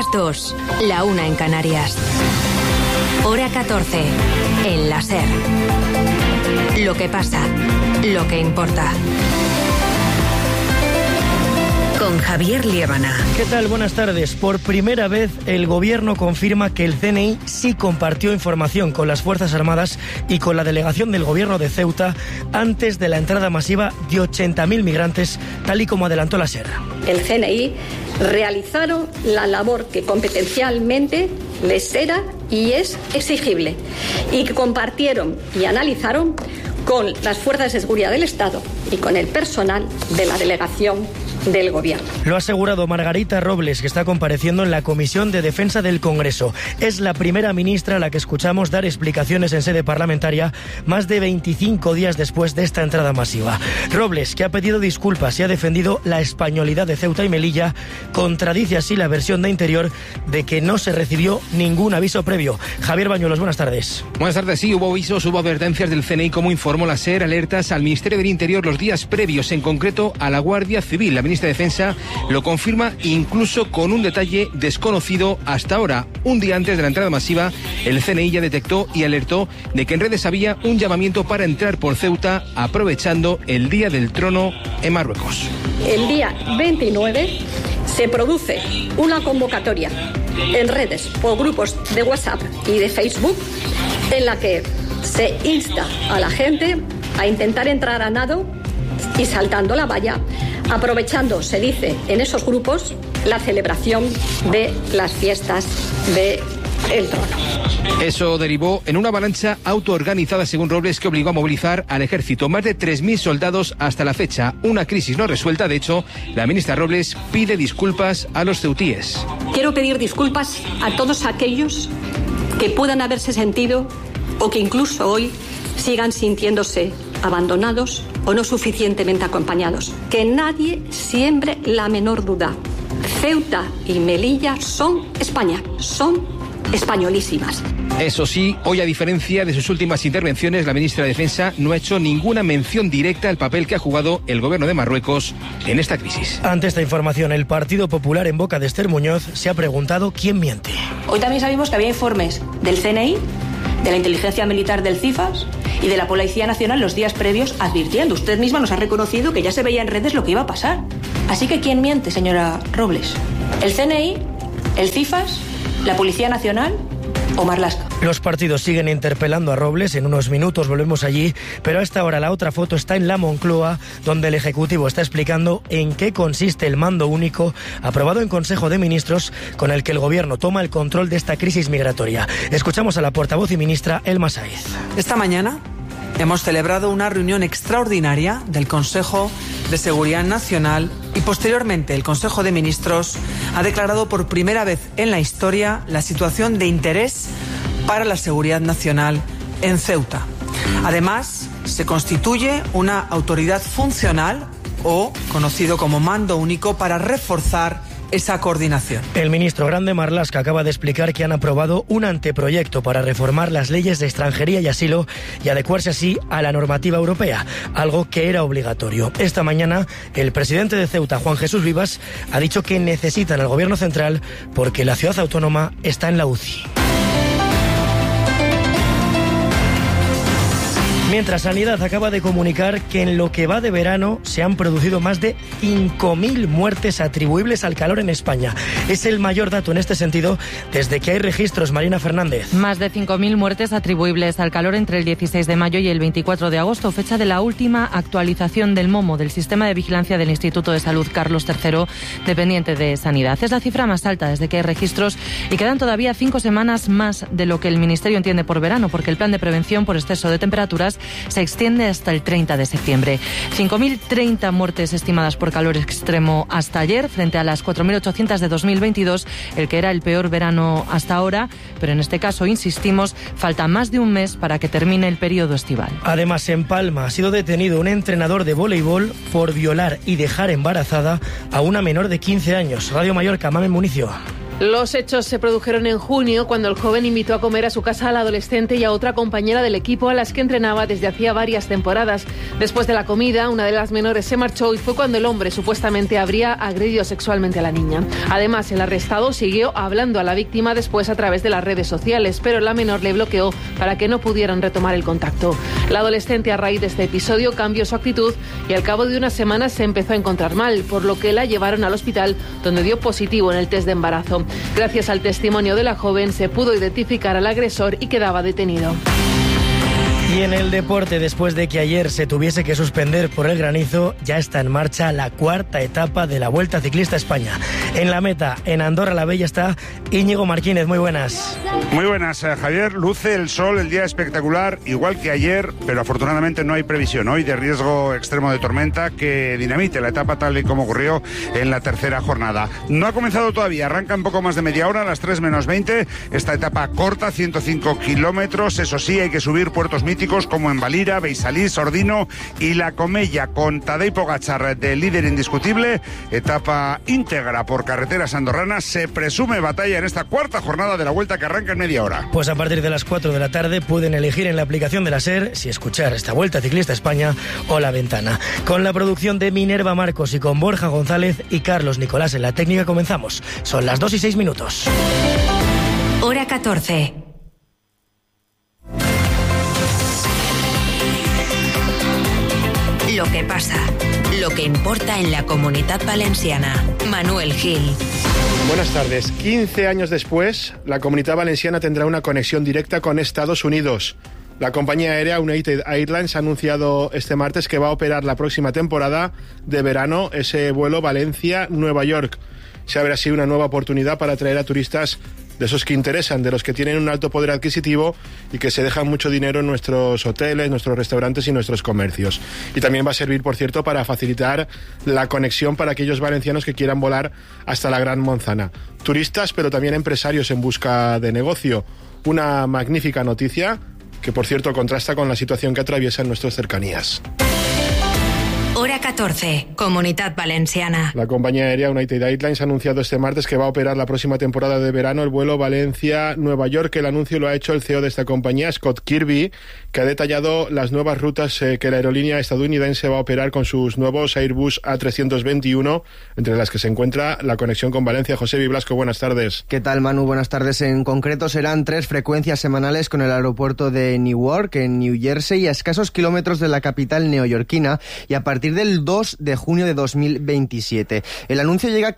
2, la 1 en Canarias. Hora 14, en la SER. Lo que pasa, lo que importa. Con Javier Liébana. ¿Qué tal? Buenas tardes. Por primera vez el Gobierno confirma que el CNI sí compartió información con las Fuerzas Armadas y con la delegación del Gobierno de Ceuta antes de la entrada masiva de 80.000 migrantes, tal y como adelantó la SER. El CNI realizaron la labor que competencialmente les era y es exigible, y que compartieron y analizaron con las fuerzas de seguridad del Estado y con el personal de la delegación del Gobierno. Lo ha asegurado Margarita Robles, que está compareciendo en la Comisión de Defensa del Congreso. Es la primera ministra a la que escuchamos dar explicaciones en sede parlamentaria más de 25 días después de esta entrada masiva. Robles, que ha pedido disculpas y ha defendido la españolidad de Ceuta y Melilla, contradice así la versión de Interior de que no se recibió ningún aviso previo. Javier Bañuelos, buenas tardes. Buenas tardes. Sí, hubo avisos, hubo advertencias del CNI, como informó la SER, alertas al Ministerio del Interior los días previos, en concreto a la Guardia Civil. La ministra de Defensa lo confirma incluso con un detalle desconocido hasta ahora. Un día antes de la entrada masiva, el CNI ya detectó y alertó de que en redes había un llamamiento para entrar por Ceuta aprovechando el Día del Trono en Marruecos. El día 29 se produce una convocatoria en redes o grupos de WhatsApp y de Facebook en la que se insta a la gente a intentar entrar a nado y saltando la valla, aprovechando, se dice en esos grupos, la celebración de las fiestas del Trono. Eso derivó en una avalancha autoorganizada, según Robles, que obligó a movilizar al ejército. Más de 3.000 soldados hasta la fecha. Una crisis no resuelta. De hecho, la ministra Robles pide disculpas a los ceutíes. Quiero pedir disculpas a todos aquellos que puedan haberse sentido o que incluso hoy sigan sintiéndose abandonados o no suficientemente acompañados. Que nadie siembre la menor duda. Ceuta y Melilla son España, son españolísimas. Eso sí, hoy, a diferencia de sus últimas intervenciones, la ministra de Defensa no ha hecho ninguna mención directa al papel que ha jugado el gobierno de Marruecos en esta crisis. Ante esta información, el Partido Popular, en boca de Esther Muñoz, se ha preguntado quién miente. Hoy también sabemos que había informes del CNI, de la inteligencia militar del CIFAS y de la Policía Nacional los días previos advirtiendo. Usted misma nos ha reconocido que ya se veía en redes lo que iba a pasar. Así que ¿quién miente, señora Robles? ¿El CNI? ¿El CIFAS? ¿La Policía Nacional? ¿O Marlaska? Los partidos siguen interpelando a Robles. En unos minutos volvemos allí, pero a esta hora la otra foto está en la Moncloa, donde el Ejecutivo está explicando en qué consiste el mando único aprobado en Consejo de Ministros, con el que el Gobierno toma el control de esta crisis migratoria. Escuchamos a la portavoz y ministra Elma Saiz. Esta mañana hemos celebrado una reunión extraordinaria del Consejo de Seguridad Nacional y posteriormente el Consejo de Ministros ha declarado por primera vez en la historia la situación de interés para la seguridad nacional en Ceuta. Además, se constituye una autoridad funcional o conocido como mando único para reforzar esa coordinación. El ministro Grande Marlaska acaba de explicar que han aprobado un anteproyecto para reformar las leyes de extranjería y asilo y adecuarse así a la normativa europea, algo que era obligatorio. Esta mañana, el presidente de Ceuta, Juan Jesús Vivas, ha dicho que necesitan al gobierno central porque la ciudad autónoma está en la UCI. Mientras, Sanidad acaba de comunicar que en lo que va de verano se han producido más de 5.000 muertes atribuibles al calor en España. Es el mayor dato en este sentido desde que hay registros. Marina Fernández. Más de 5.000 muertes atribuibles al calor entre el 16 de mayo y el 24 de agosto, fecha de la última actualización del MOMO, del Sistema de Vigilancia del Instituto de Salud Carlos III, dependiente de Sanidad. Es la cifra más alta desde que hay registros y quedan todavía 5 semanas más de lo que el Ministerio entiende por verano, porque el plan de prevención por exceso de temperaturas se extiende hasta el 30 de septiembre. 5.030 muertes estimadas por calor extremo hasta ayer, frente a las 4.800 de 2022, el que era el peor verano hasta ahora, pero en este caso, insistimos, falta más de un mes para que termine el periodo estival. Además, en Palma ha sido detenido un entrenador de voleibol por violar y dejar embarazada a una menor de 15 años. Radio Mallorca, Mamen Municio. Los hechos se produjeron en junio, cuando el joven invitó a comer a su casa al adolescente y a otra compañera del equipo a las que entrenaba desde hacía varias temporadas. Después de la comida, una de las menores se marchó y fue cuando el hombre supuestamente habría agredido sexualmente a la niña. Además, el arrestado siguió hablando a la víctima después a través de las redes sociales, pero la menor le bloqueó para que no pudieran retomar el contacto. La adolescente, a raíz de este episodio, cambió su actitud y al cabo de unas semanas se empezó a encontrar mal, por lo que la llevaron al hospital, donde dio positivo en el test de embarazo. Gracias al testimonio de la joven se pudo identificar al agresor y quedaba detenido. Y en el deporte, después de que ayer se tuviese que suspender por el granizo, ya está en marcha la cuarta etapa de la Vuelta Ciclista a España. En la meta, en Andorra la Bella, está Íñigo Martínez. Muy buenas. Muy buenas, Javier. Luce el sol, el día espectacular, igual que ayer, pero afortunadamente no hay previsión hoy de riesgo extremo de tormenta que dinamite la etapa tal y como ocurrió en la tercera jornada. No ha comenzado todavía, arranca en poco más de media hora, a las 3 menos 20. Esta etapa corta, 105 kilómetros. Eso sí, hay que subir puertos míticos como en Valira, Beisalís, Ordino y La Comella, con Tadej Pogačar de líder indiscutible. Etapa íntegra por carreteras andorranas. Se presume batalla en esta cuarta jornada de la Vuelta, que arranca en media hora. Pues a partir de las 4 de la tarde pueden elegir en la aplicación de la SER si escuchar esta Vuelta Ciclista a España o La Ventana. Con la producción de Minerva Marcos y con Borja González y Carlos Nicolás en la técnica comenzamos. Son las 2:06. Hora 14. Lo que pasa, lo que importa en la Comunitat Valenciana. Manuel Gil. Buenas tardes. 15 años después, la Comunitat Valenciana tendrá una conexión directa con Estados Unidos. La compañía aérea United Airlines ha anunciado este martes que va a operar la próxima temporada de verano ese vuelo Valencia-Nueva York. Se abre así una nueva oportunidad para atraer a turistas de esos que interesan, de los que tienen un alto poder adquisitivo y que se dejan mucho dinero en nuestros hoteles, nuestros restaurantes y nuestros comercios. Y también va a servir, por cierto, para facilitar la conexión para aquellos valencianos que quieran volar hasta la Gran Manzana. Turistas, pero también empresarios en busca de negocio. Una magnífica noticia que, por cierto, contrasta con la situación que atraviesan nuestras cercanías. Hora 14, Comunitat Valenciana. La compañía aérea United Airlines ha anunciado este martes que va a operar la próxima temporada de verano el vuelo Valencia-Nueva York. El anuncio lo ha hecho el CEO de esta compañía, Scott Kirby, que ha detallado las nuevas rutas que la aerolínea estadounidense va a operar con sus nuevos Airbus A321, entre las que se encuentra la conexión con Valencia. José Blasco, buenas tardes. ¿Qué tal, Manu? Buenas tardes. En concreto serán 3 frecuencias semanales con el aeropuerto de Newark, en New Jersey, a escasos kilómetros de la capital neoyorquina, y a partir del 2 de junio de 2027. El anuncio llega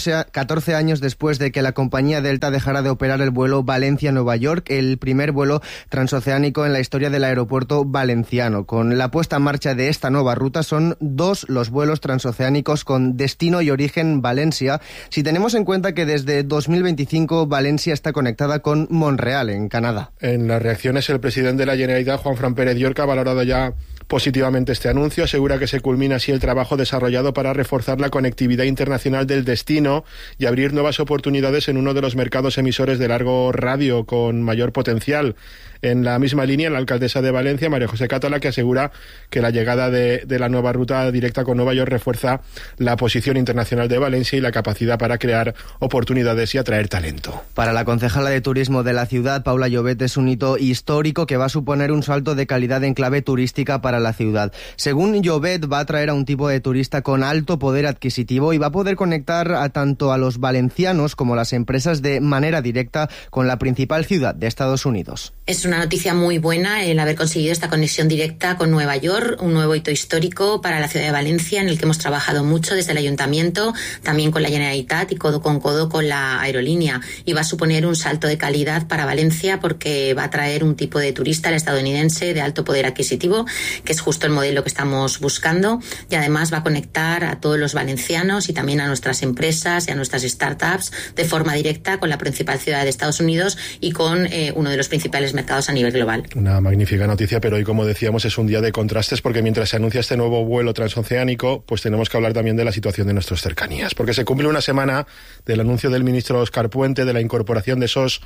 14 años después de que la compañía Delta dejara de operar el vuelo Valencia-Nueva York, el primer vuelo transoceánico en la historia del aeropuerto valenciano. Con la puesta en marcha de esta nueva ruta, son 2 los vuelos transoceánicos con destino y origen Valencia, si tenemos en cuenta que desde 2025 Valencia está conectada con Montreal, en Canadá. En las reacciones, el presidente de la Generalitat, Juanfran Pérez Llorca, ha valorado ya positivamente este anuncio. Asegura que se culmina así el trabajo desarrollado para reforzar la conectividad internacional del destino y abrir nuevas oportunidades en uno de los mercados emisores de largo radio con mayor potencial. En la misma línea, la alcaldesa de Valencia, María José Cátala, que asegura que la llegada de la nueva ruta directa con Nueva York refuerza la posición internacional de Valencia y la capacidad para crear oportunidades y atraer talento. Para la concejala de turismo de la ciudad, Paula Llobet, es un hito histórico que va a suponer un salto de calidad en clave turística para la ciudad. Según Llobet, va a atraer a un tipo de turista con alto poder adquisitivo y va a poder conectar tanto a los valencianos como a las empresas de manera directa con la principal ciudad de Estados Unidos. Es una noticia muy buena el haber conseguido esta conexión directa con Nueva York, un nuevo hito histórico para la ciudad de Valencia, en el que hemos trabajado mucho desde el Ayuntamiento, también con la Generalitat y codo con la aerolínea. Y va a suponer un salto de calidad para Valencia porque va a traer un tipo de turista, el estadounidense, de alto poder adquisitivo, que es justo el modelo que estamos buscando, y además va a conectar a todos los valencianos y también a nuestras empresas y a nuestras startups de forma directa con la principal ciudad de Estados Unidos y con uno de los principales mercados a nivel global. Una magnífica noticia, pero hoy, como decíamos, es un día de contrastes, porque mientras se anuncia este nuevo vuelo transoceánico, pues tenemos que hablar también de la situación de nuestras cercanías, porque se cumple una semana del anuncio del ministro Óscar Puente de la incorporación de esos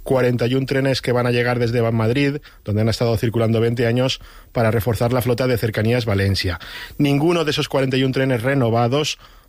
41 trenes que van a llegar desde Madrid, donde han estado circulando 20 años, para reforzar la flota de Cercanías Valencia. Ninguno de esos 41 trenes renovados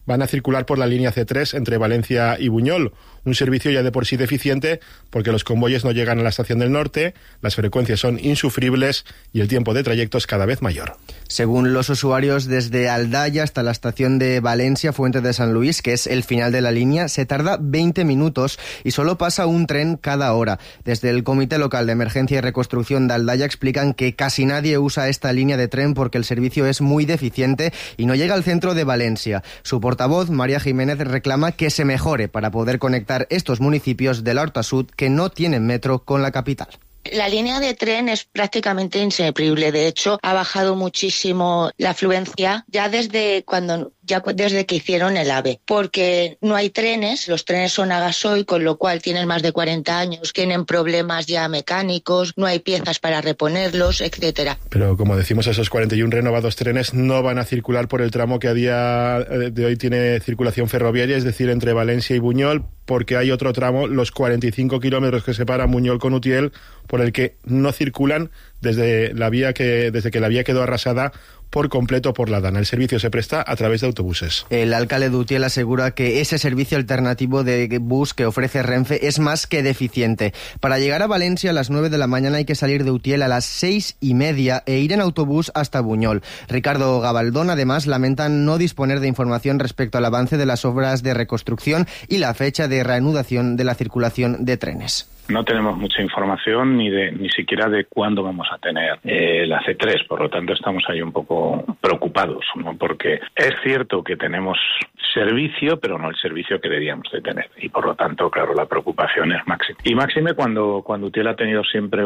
van a circular por la línea C3 entre Valencia y Buñol, un servicio ya de por sí deficiente porque los convoyes no llegan a la estación del norte, las frecuencias son insufribles y el tiempo de trayecto es cada vez mayor. Según los usuarios, desde Aldaya hasta la estación de Valencia, Fuente de San Luis, que es el final de la línea, se tarda 20 minutos y solo pasa un tren cada hora. Desde el Comité Local de Emergencia y Reconstrucción de Aldaya explican que casi nadie usa esta línea de tren porque el servicio es muy deficiente y no llega al centro de Valencia. Su portavoz, María Jiménez, reclama que se mejore para poder conectar estos municipios del Horta Sud que no tienen metro con la capital. La línea de tren es prácticamente inservible. De hecho, ha bajado muchísimo la afluencia desde que hicieron el AVE, porque no hay trenes, los trenes son a gasoil, con lo cual tienen más de 40 años, tienen problemas ya mecánicos, no hay piezas para reponerlos, etcétera. Pero como decimos, esos 41 renovados trenes no van a circular por el tramo que a día de hoy tiene circulación ferroviaria, es decir, entre Valencia y Buñol, porque hay otro tramo, los 45 kilómetros que separan Buñol con Utiel, por el que no circulan desde que la vía quedó arrasada por completo por la Dana. El servicio se presta a través de autobuses. El alcalde de Utiel asegura que ese servicio alternativo de bus que ofrece Renfe es más que deficiente. Para llegar a Valencia a las 9 de la mañana hay que salir de Utiel a las 6:30 e ir en autobús hasta Buñol. Ricardo Gabaldón, además, lamenta no disponer de información respecto al avance de las obras de reconstrucción y la fecha de reanudación de la circulación de trenes. No tenemos mucha información ni siquiera de cuándo vamos a tener la C3, por lo tanto estamos ahí un poco preocupados, ¿no? Porque es cierto que tenemos servicio, pero no el servicio que deberíamos de tener, y por lo tanto, claro, la preocupación es máxima. Y máxime cuando Utiel ha tenido siempre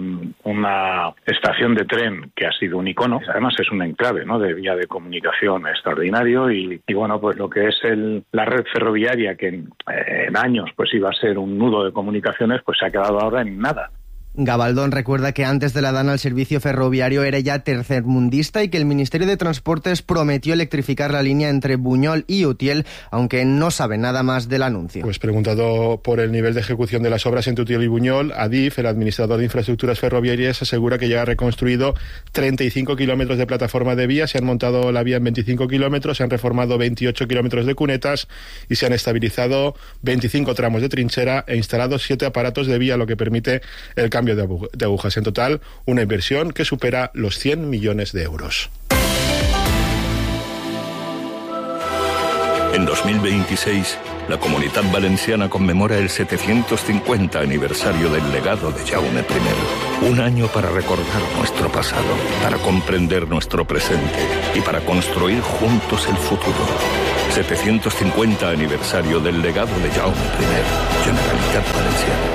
una estación de tren que ha sido un icono, además es un enclave, ¿no?, de vía de comunicación extraordinario, y bueno, pues lo que es la red ferroviaria, que en años pues iba a ser un nudo de comunicaciones, pues se ha quedado ahora en nada. Gabaldón recuerda que antes de la Dana el servicio ferroviario era ya tercermundista y que el Ministerio de Transportes prometió electrificar la línea entre Buñol y Utiel, aunque no sabe nada más del anuncio. Pues preguntado por el nivel de ejecución de las obras entre Utiel y Buñol, Adif, el administrador de infraestructuras ferroviarias, asegura que ya ha reconstruido 35 kilómetros de plataforma de vía, se han montado la vía en 25 kilómetros, se han reformado 28 kilómetros de cunetas y se han estabilizado 25 tramos de trinchera e instalado 7 aparatos de vía, lo que permite el cambio de agujas. En total, una inversión que supera los 100 millones de euros. En 2026, la Comunitat Valenciana conmemora el 750 aniversario del legado de Jaume I. Un año para recordar nuestro pasado, para comprender nuestro presente y para construir juntos el futuro. 750 aniversario del legado de Jaume I. Generalitat Valenciana.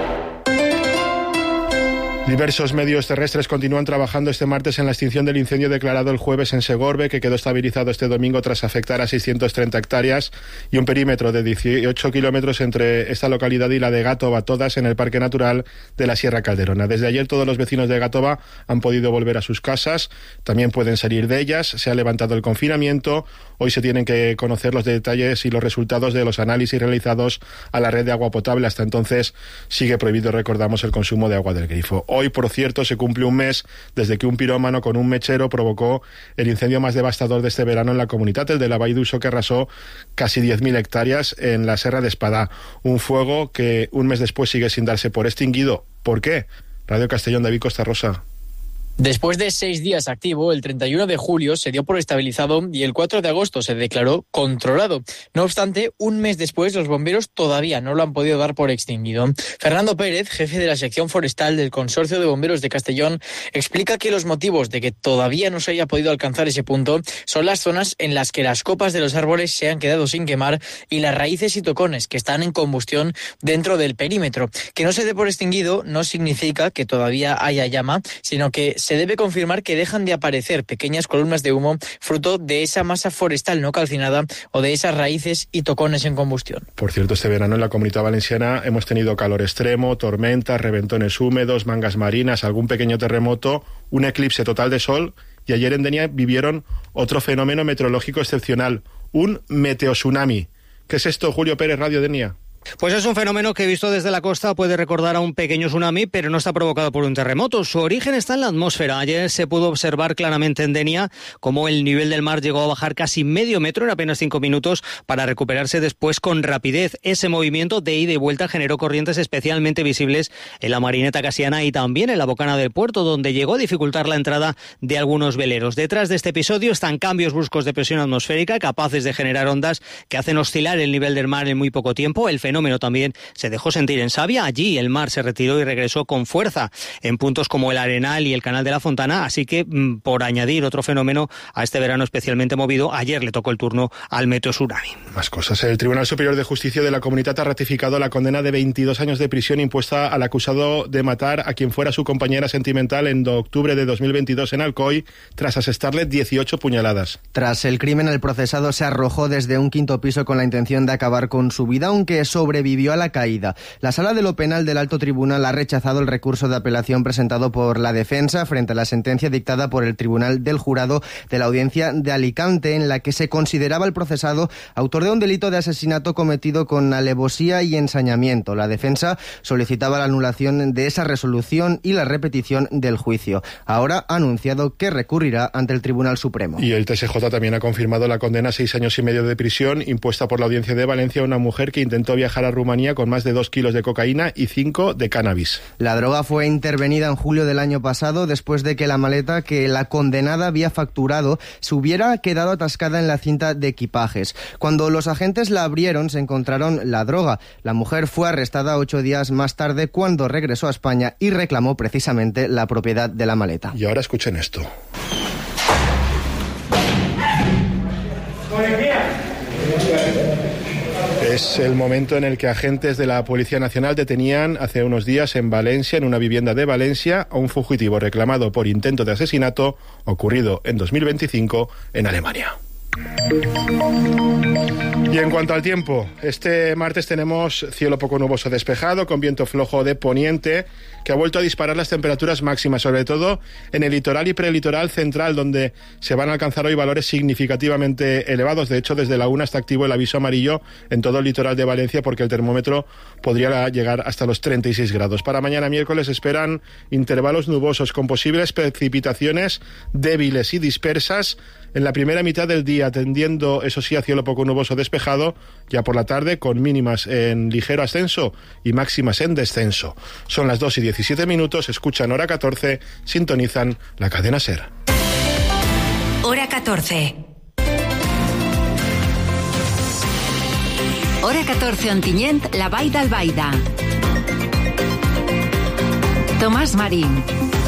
Diversos medios terrestres continúan trabajando este martes en la extinción del incendio declarado el jueves en Segorbe, que quedó estabilizado este domingo tras afectar a 630 hectáreas y un perímetro de 18 kilómetros entre esta localidad y la de Gátova, todas en el Parque Natural de la Sierra Calderona. Desde ayer todos los vecinos de Gátova han podido volver a sus casas, también pueden salir de ellas, se ha levantado el confinamiento, hoy se tienen que conocer los detalles y los resultados de los análisis realizados a la red de agua potable. Hasta entonces sigue prohibido, recordamos, el consumo de agua del grifo. Hoy, por cierto, se cumple un mes desde que un pirómano con un mechero provocó el incendio más devastador de este verano en la comunidad, el de la Vall d'Uso, que arrasó casi 10.000 hectáreas en la Serra de Espadà. Un fuego que un mes después sigue sin darse por extinguido. ¿Por qué? Radio Castellón, David Costa Rosa. Después de 6 días activo, el 31 de julio se dio por estabilizado y el 4 de agosto se declaró controlado. No obstante, un mes después los bomberos todavía no lo han podido dar por extinguido. Fernando Pérez, jefe de la sección forestal del Consorcio de Bomberos de Castellón, explica que los motivos de que todavía no se haya podido alcanzar ese punto son las zonas en las que las copas de los árboles se han quedado sin quemar y las raíces y tocones que están en combustión dentro del perímetro. Que no se dé por extinguido no significa que todavía haya llama, sino que se debe confirmar que dejan de aparecer pequeñas columnas de humo fruto de esa masa forestal no calcinada o de esas raíces y tocones en combustión. Por cierto, este verano en la Comunidad Valenciana hemos tenido calor extremo, tormentas, reventones húmedos, mangas marinas, algún pequeño terremoto, un eclipse total de sol, y ayer en Denia vivieron otro fenómeno meteorológico excepcional, un meteotsunami. ¿Qué es esto, Julio Pérez, Radio Denia? Pues es un fenómeno que visto desde la costa puede recordar a un pequeño tsunami, pero no está provocado por un terremoto. Su origen está en la atmósfera. Ayer se pudo observar claramente en Denia cómo el nivel del mar llegó a bajar casi medio metro en apenas 5 minutos para recuperarse después con rapidez. Ese movimiento de ida y vuelta generó corrientes especialmente visibles en la Marineta Casiana y también en la bocana del puerto, donde llegó a dificultar la entrada de algunos veleros. Detrás de este episodio están cambios bruscos de presión atmosférica capaces de generar ondas que hacen oscilar el nivel del mar en muy poco tiempo. El fenómeno también se dejó sentir en Savia. Allí el mar se retiró y regresó con fuerza en puntos como el Arenal y el Canal de la Fontana, así que por añadir otro fenómeno a este verano especialmente movido, ayer le tocó el turno al meteotsunami. Más cosas. El Tribunal Superior de Justicia de la Comunitat ha ratificado la condena de 22 años de prisión impuesta al acusado de matar a quien fuera su compañera sentimental en octubre de 2022 en Alcoy, tras asestarle 18 puñaladas. Tras el crimen, el procesado se arrojó desde un 5º piso con la intención de acabar con su vida, aunque sobrevivió a la caída. La Sala de lo Penal del Alto Tribunal ha rechazado el recurso de apelación presentado por la defensa frente a la sentencia dictada por el Tribunal del Jurado de la Audiencia de Alicante, en la que se consideraba el procesado autor de un delito de asesinato cometido con alevosía y ensañamiento. La defensa solicitaba la anulación de esa resolución y la repetición del juicio. Ahora ha anunciado que recurrirá ante el Tribunal Supremo. Y el TSJ también ha confirmado la condena a 6 años y medio de prisión impuesta por la Audiencia de Valencia a una mujer que intentó viajar a Rumanía con más de 2 kilos de cocaína y 5 de cannabis. La droga fue intervenida en julio del año pasado después de que la maleta que la condenada había facturado se hubiera quedado atascada en la cinta de equipajes. Cuando los agentes la abrieron se encontraron la droga. La mujer fue arrestada 8 días más tarde cuando regresó a España y reclamó precisamente la propiedad de la maleta. Y ahora escuchen esto. Es el momento en el que agentes de la Policía Nacional detenían hace unos días en Valencia, en una vivienda de Valencia, a un fugitivo reclamado por intento de asesinato ocurrido en 2025 en Alemania. Y en cuanto al tiempo, este martes tenemos cielo poco nuboso despejado, con viento flojo de poniente, que ha vuelto a disparar las temperaturas máximas, sobre todo en el litoral y prelitoral central, donde se van a alcanzar hoy valores significativamente elevados. De hecho, desde la 1 está activo el aviso amarillo en todo el litoral de Valencia, porque el termómetro podría llegar hasta los 36 grados. Para mañana miércoles esperan intervalos nubosos con posibles precipitaciones débiles y dispersas en la primera mitad del día, tendiendo, eso sí, a cielo poco nuboso despejado, ya por la tarde, con mínimas en ligero ascenso y máximas en descenso. Son las 2:17, escuchan Hora 14, sintonizan la cadena SER. Hora 14. Hora 14 Ontinyent, la Vall d'Albaida. Tomàs Marín.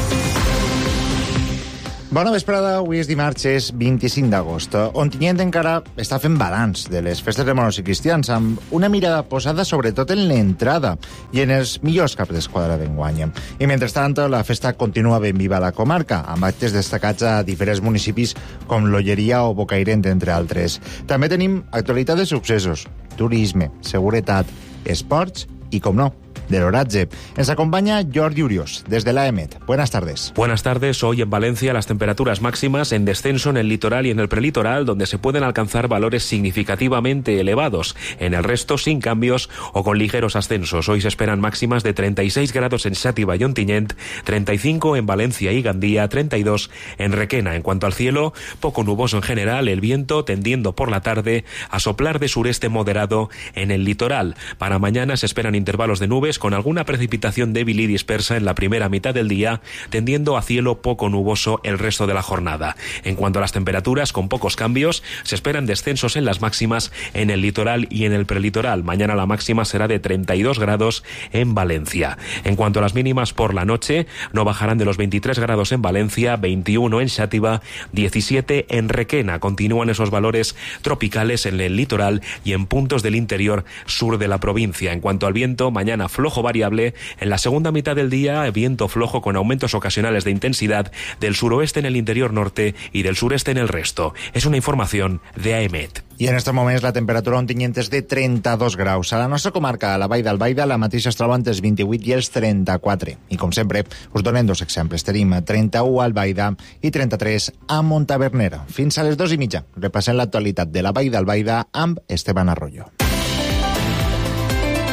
Bona vesprada, avui és dimarts, és 25 d'agost. Ontinyent encara està fent balanç de les festes de moros i cristians, amb una mirada posada sobretot en l'entrada i en els millors caps d'esquadra d'enguany. I mentrestant, la festa continua ben viva a la comarca, amb actes destacats a diferents municipis com l'Olleria o Bocairent, entre altres. També tenim actualitat de successos, turisme, seguretat, esports i, com no, de l'oratge. Ens acompaña Jordi Uriós, desde la EMET. Buenas tardes. Buenas tardes. Hoy en Valencia las temperaturas máximas en descenso en el litoral y en el prelitoral, donde se pueden alcanzar valores significativamente elevados. En el resto, sin cambios o con ligeros ascensos. Hoy se esperan máximas de 36 grados en Xàtiva y Ontinyent, 35 en Valencia y Gandía, 32 en Requena. En cuanto al cielo, poco nuboso en general, el viento tendiendo por la tarde a soplar de sureste moderado en el litoral. Para mañana se esperan intervalos de nubes con alguna precipitación débil y dispersa en la primera mitad del día, tendiendo a cielo poco nuboso el resto de la jornada. En cuanto a las temperaturas, con pocos cambios, se esperan descensos en las máximas en el litoral y en el prelitoral. Mañana la máxima será de 32 grados en Valencia. En cuanto a las mínimas por la noche, no bajarán de los 23 grados en Valencia, 21 en Xàtiva, 17 en Requena. Continúan esos valores tropicales en el litoral y en puntos del interior sur de la provincia. En cuanto al viento, mañana flojo variable. En la segunda mitad del día, viento flojo con aumentos ocasionales de intensidad del suroeste en el interior norte y del sureste en el resto. Es una información de AEMET. I en estos moments la temperatura a Ontinyent és de 32 graus. A la nostra comarca, a la Vall d'Albaida, la mateixa es troba entre els 28 i els 34. I com sempre, us donem dos exemples. Tenim 31 a Albaida i 33 a Montavernera. Fins a les 2:30. Repassem l'actualitat de la Vall d'Albaida amb Esteban Arroyo.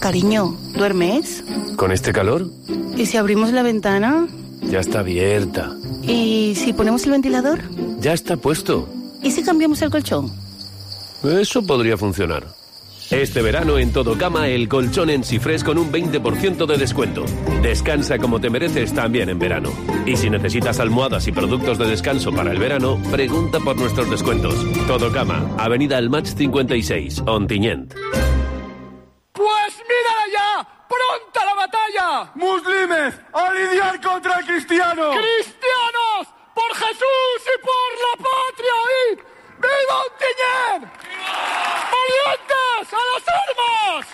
Cariño, ¿duermes? ¿Con este calor? ¿Y si abrimos la ventana? Ya está abierta. ¿Y si ponemos el ventilador? Ya está puesto. ¿Y si cambiamos el colchón? Eso podría funcionar. Este verano en Todo Cama, el colchón en Sifres con un 20% de descuento. Descansa como te mereces también en verano. Y si necesitas almohadas y productos de descanso para el verano, pregunta por nuestros descuentos. Todo Cama, Avenida El Match 56, Ontinyent. ¡Pues mírala ya! ¡Pronta la batalla! ¡Muslimes, a lidiar contra el cristiano! ¡Cristianos! ¡Por Jesús y por la patria! ¡Oíd! ¡Viva Ontinyent! ¡Valientes! ¡A las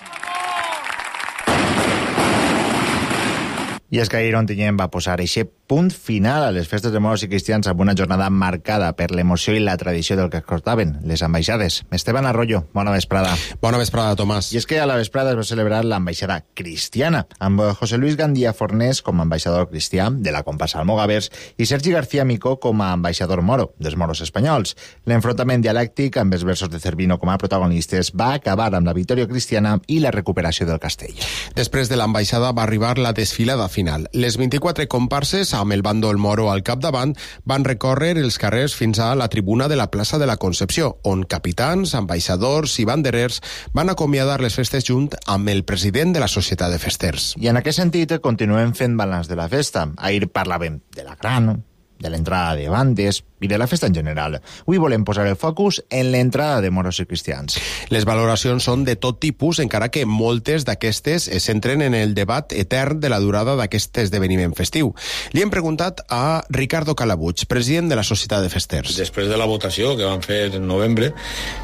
armas! I és que ahir Ontinyent va posar eixe punt final a les festes de moros i cristians amb una jornada marcada per l'emoció i la tradició del que portaven les ambaixades. Esteban Arroyo, bona vesprada. Bona vesprada, Tomàs. I és que a la vesprada es va celebrar l'ambaixada cristiana, amb José Luis Gandía Fornés com a ambaixador cristià de la comparsa Almogavers i Sergi García Micó com a ambaixador moro, dels moros espanyols. L'enfrontament dialèctic amb els versos de Cervino com a protagonistes va acabar amb la victòria cristiana i la recuperació del castell. Després de l'ambaixada va arribar la desfilada final. Les 24 comparses, amb el bàndol moro al capdavant, van recórrer els carrers fins a la tribuna de la plaça de la Concepció, on capitans, ambaixadors i banderers van acomiadar les festes junt amb el president de la Societat de Festers. I en aquest sentit continuem fent balanç de la festa. Ahir parlàvem de la gran, de l'entrada de bandes i de la festa en general. Avui volem posar el focus en l'entrada de moros i cristians. Les valoracions són de tot tipus, encara que moltes d'aquestes es centren en el debat etern de la durada d'aquest esdeveniment festiu. Li hem preguntat a Ricardo Calabuig, president de la Societat de Festers. Després de la votació que van fer en novembre,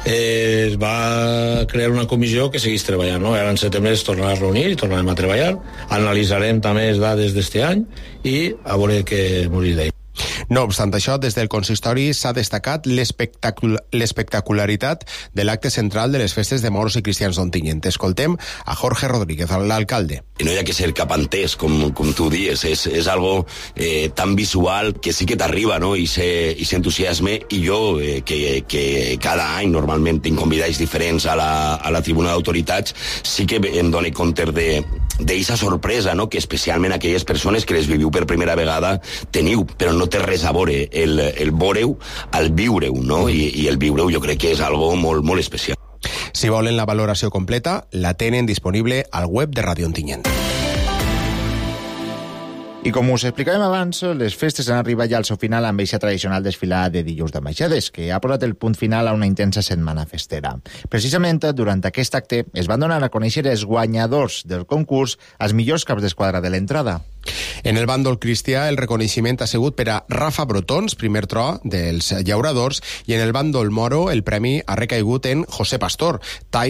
es va crear una comissió que seguís treballant. No? Ara en setembre es tornarà a reunir i tornarem a treballar. Analitzarem també les dades d'este any i a veure què morir d'ahir. No obstant això, des del consistori s'ha destacat l'espectacularitat de l'acte central de les festes de moros i cristians d'Ontinyent. Escoltem a Jorge Rodríguez, l'alcalde. No hi ha que ser capantès, com tu dius, és algo tan visual que sí que t'arriba, no? I s'entusiasme, i jo, que cada any normalment tinc convidats diferents a la tribuna d'autoritats, sí que em dono compte d'eixa sorpresa, no? Que especialment aquelles persones que les viviu per primera vegada teniu, però no té res a veure el veure-ho al viure-ho, no? I el viure-ho jo crec que és algo molt, molt especial. Si volen la valoració completa, la tenen disponible al web de Radio Ontinyent. I com us explicàvem abans, les festes han arribat ja al seu final amb eixa tradicional desfilada de dilluns d'ambaixades, que ha posat el punt final a una intensa setmana festera. Precisament, durant aquest acte, es van donar a conèixer els guanyadors del concurs als millors caps d'esquadra de l'entrada. En el bàndol cristià, el reconeixement ha sigut per a Rafa Brotons, primer tro dels llauradors, i en el bàndol moro, el premi ha recaigut en José Pastor,